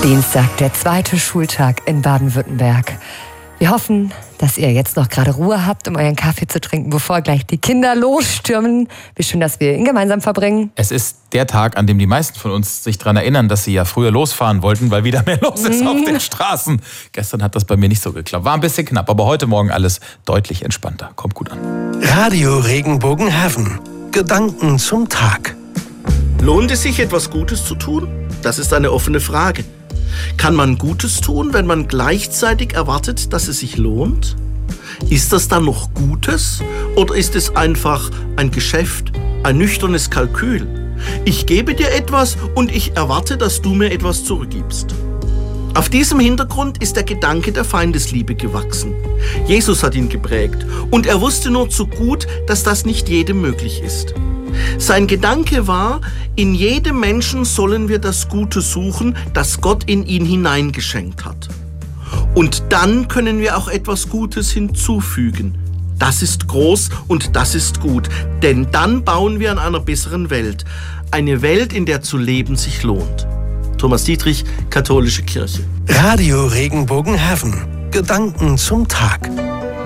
Dienstag, der zweite Schultag in Baden-Württemberg. Wir hoffen, dass ihr jetzt noch gerade Ruhe habt, um euren Kaffee zu trinken, bevor gleich die Kinder losstürmen. Wie schön, dass wir ihn gemeinsam verbringen. Es ist der Tag, an dem die meisten von uns sich daran erinnern, dass sie ja früher losfahren wollten, weil wieder mehr los ist auf den Straßen. Gestern hat das bei mir nicht so geklappt. War ein bisschen knapp, aber heute Morgen alles deutlich entspannter. Kommt gut an. Radio Regenbogen-Heaven. Gedanken zum Tag. Lohnt es sich, etwas Gutes zu tun? Das ist eine offene Frage. Kann man Gutes tun, wenn man gleichzeitig erwartet, dass es sich lohnt? Ist das dann noch Gutes oder ist es einfach ein Geschäft, ein nüchternes Kalkül? Ich gebe dir etwas und ich erwarte, dass du mir etwas zurückgibst. Auf diesem Hintergrund ist der Gedanke der Feindesliebe gewachsen. Jesus hat ihn geprägt und er wusste nur zu gut, dass das nicht jedem möglich ist. Sein Gedanke war, in jedem Menschen sollen wir das Gute suchen, das Gott in ihn hineingeschenkt hat. Und dann können wir auch etwas Gutes hinzufügen. Das ist groß und das ist gut, denn dann bauen wir an einer besseren Welt. Eine Welt, in der zu leben sich lohnt. Thomas Dietrich, Katholische Kirche. Radio Regenbogen-Heaven. Gedanken zum Tag.